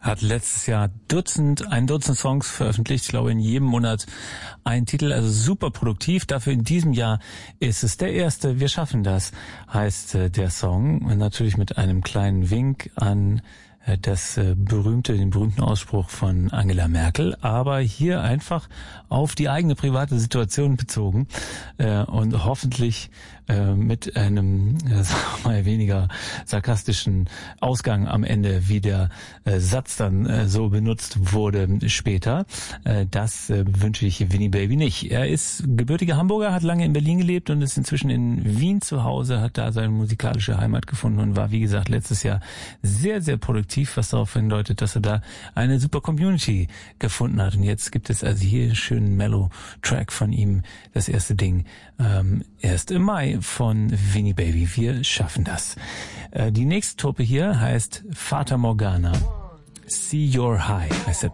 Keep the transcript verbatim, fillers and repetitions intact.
Hat letztes Jahr Dutzend, ein Dutzend Songs veröffentlicht, ich glaube in jedem Monat ein Titel, also super produktiv. Dafür in diesem Jahr ist es der erste, wir schaffen das, heißt äh, der Song. Und natürlich mit einem kleinen Wink an äh, das äh, berühmte, den berühmten Ausspruch von Angela Merkel, aber hier einfach auf die eigene private Situation bezogen äh, und hoffentlich äh, mit einem, äh, sagen wir mal, weniger sarkastischen Ausgang am Ende, wie der äh, Satz dann äh, so benutzt wurde später. Äh, das äh, wünsche ich Vinny Baby nicht. Er ist gebürtiger Hamburger, hat lange in Berlin gelebt und ist inzwischen in Wien zu Hause, hat da seine musikalische Heimat gefunden und war, wie gesagt, letztes Jahr sehr, sehr produktiv, was darauf hindeutet, dass er da eine super Community gefunden hat. Und jetzt gibt es also hier einen schönen Mellow-Track von ihm, das erste Ding, ähm, erst im Mai von Vinny Baby. Wir schaffen das. Äh, die nächste Truppe hier heißt Fata Morgana. See Your High heißt der